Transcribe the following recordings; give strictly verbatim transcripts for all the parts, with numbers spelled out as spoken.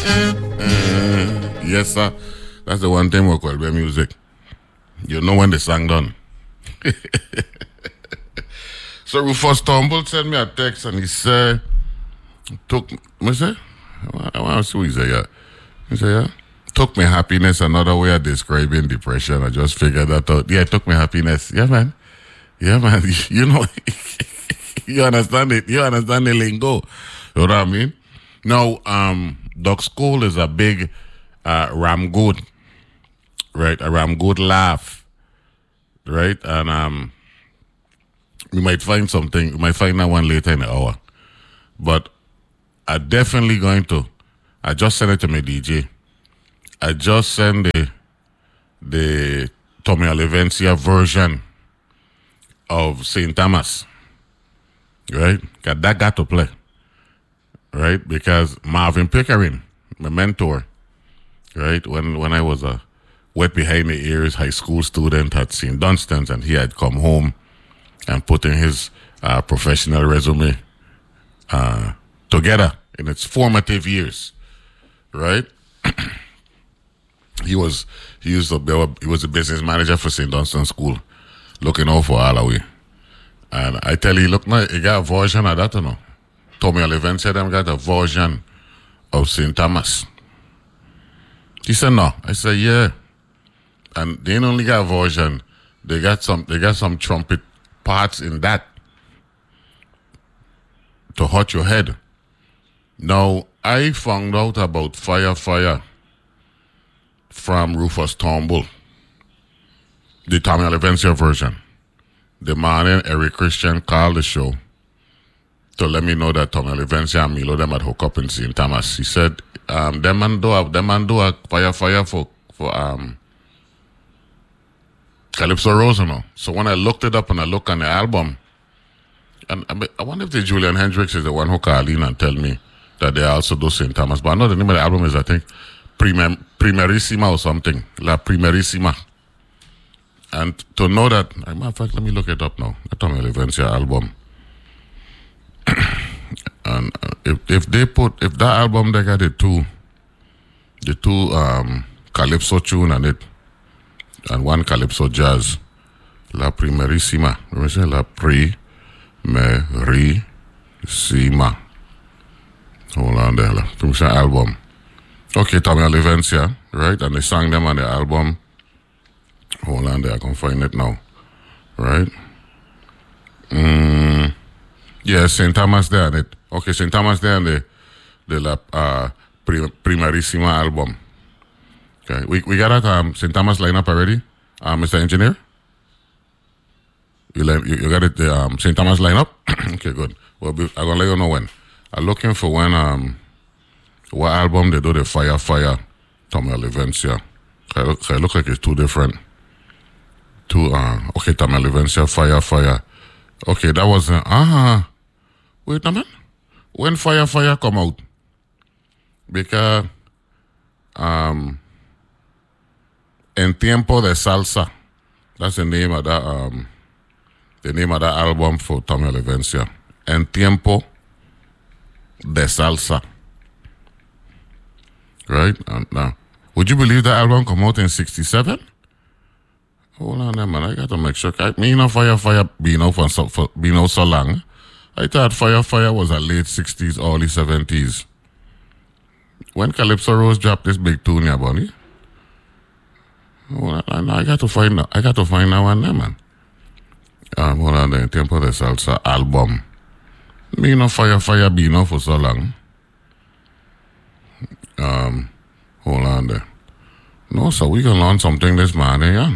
Yes, sir. That's the one thing with Kwelbe music. You know when the song done. So Rufus Turnbull sent me a text and he said, took, what say? I want to see what he said, yeah. He said, yeah. Took me happiness, another way of describing depression. I just figured that out. Yeah, it took me happiness. Yeah, man. Yeah, man. You know, you understand it. You understand the lingo. You know what I mean? Now, um, Doc School is a big uh, Ramgood, right? A Ramgood laugh, right? And um, we might find something. We might find that one later in the hour. But I'm definitely going to. I just sent it to my D J. I just sent the the Tommy Olivencia version of Saint Thomas, right? Cause that got to play, right? Because Marvin Pickering, my mentor, right? When when I was a wet behind the ears high school student at Saint Dunstan's, and he had come home and put in his uh, professional resume uh, together in its formative years, right? He was he used to be, he was a business manager for Saint Dunstan's School, looking out for all of we. And I tell you, look now, he got a version of that, you know. Tommy Olivencia them got a version of Saint Thomas. He said no. I said yeah. And they ain't only got a version, they got some they got some trumpet parts in that to hurt your head. Now I found out about Fire Fire from Rufus Turnbull, the Tommy Olivencia version. The morning Eric Christian called the show to let me know that Tommy Olivencia and Milo them had hooked up in Saint Thomas. He said, um, them man do a, them man do a Fire Fire for, for um, Calypso Rose, you know. So when I looked it up and I looked on the album, and I, I wonder if the Julian Hendricks is the one who called in and tell me that they also do Saint Thomas. But I know the name of the album is, I think, Primer, Primerissima or something. La Primerissima. And to know that, as a matter of fact, let me look it up now. The Tommy Olivencia album. And uh, if if they put, if that album, they got the two, the two um, Calypso tune on it, and one Calypso jazz. La Primerissima. Let me say La Primerissima. Hold on there. Let me say album. Okay, Tommy Olivencia, right? And they sang them on the album. Hold on there, I can find it now. Right? Mm, yeah, Saint Thomas there on it. Okay, Saint Thomas there on the, the La uh, Primerissima album. Okay, we we got that um, Saint Thomas lineup already, uh, Mister Engineer? You, you, you got it, the um, Saint Thomas lineup? Okay, good. Well, I'm going to let you know when. I'm looking for when... um. What album they do the Fire Fire Tommy Olivencia? I look, I look like it's two different. Two uh okay, Tommy Olivencia Fire Fire. Okay, that was uh uh wait a minute. When Fire Fire come out? Because um En Tiempo de Salsa. That's the name of that um the name of that album for Tommy Olivencia. En Tiempo de Salsa. Right? And now, would you believe that album come out in sixty-seven? Hold on there, man. I got to make sure. I mean, you Fire Fire being out for, so, for being out so long. I thought Fire Fire was a late sixties, early seventies. When Calypso Rose dropped this big tune, yeah, Bonnie. Hold on, I got to find. I got to find that one there, man. Um, hold on there. Tiempo de Salsa album. Me no Fire Fire being out for so long. Um, hold on there. No, so we can learn something this morning, yeah.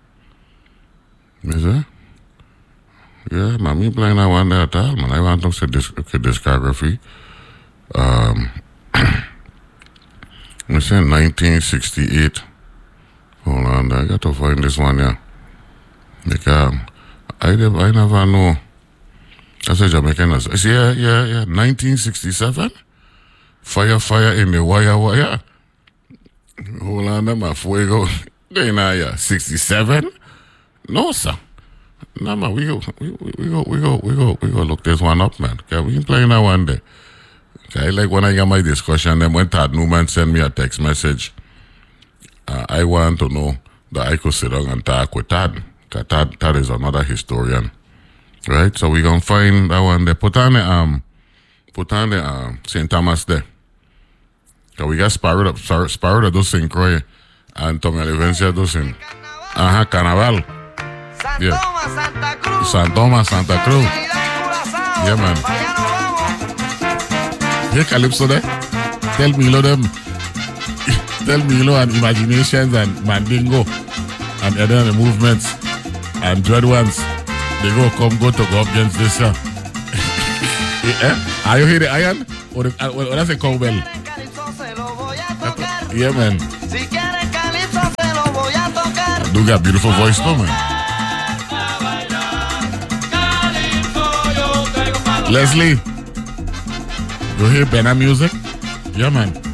Is it? Yeah, man, me playing that one there at all, man. I want to see this okay, discography. Um, we say nineteen sixty-eight. Hold on there. I got to find this one, yeah. Because I, I never know. That's a Jamaican. Yeah, yeah, yeah. nineteen sixty-seven? Fire, fire in the wire, wire. Hold on, them a fuego. They not yeah. sixty-seven? No, sir. No, man. We go, we, we, we go, we go, we go, we go look this one up, man. Okay, we ain't playing that one day. I like when I get my discussion, then when Tad Newman send me a text message, uh, I want to know that I could sit down and talk with Tad. Because Tad, Tad is another historian. Right? So we're going to find that one there. Put on the, um, put on the um, Saint Thomas there. Because we got Sparrow up, Sparrow that does sing Croy, and Tommy Olivencia does sing. Ajá, Carnaval. Yeah. San Thomas, Santa Cruz. Yeah, man. Yeah, Calypso there. Tell me, lo them. Tell me, lo and Imaginations and Mandingo and other the movements and Dread Ones. They go come go to go up against this. Uh. Yeah. Are you hear the iron? Or, the, or, or that's a cowbell? Yeah, man. Do got beautiful voice, no, man. Leslie, you hear Bena music? Yeah, man.